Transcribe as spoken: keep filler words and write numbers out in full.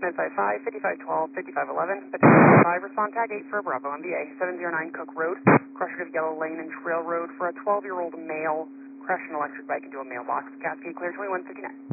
Med five five, fifty-five twelve, fifty-five eleven, fifty-five five, respond tag eight for Bravo M B A, seven zero nine Cook Road, crushed of Yellow Lane and Trail Road for a twelve-year-old male, crashed an electric bike into a mailbox, Cascade clear twenty-one fifty-nine.